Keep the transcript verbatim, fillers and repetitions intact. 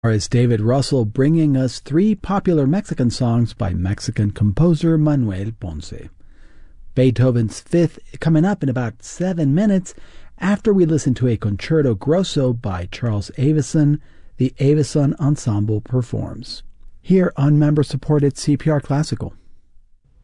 Is David Russell bringing us three popular Mexican songs by Mexican composer Manuel Ponce. Beethoven's Fifth coming up in about seven minutes after we listen to a Concerto Grosso by Charles Avison. The Avison Ensemble performs. Here on member-supported C P R Classical.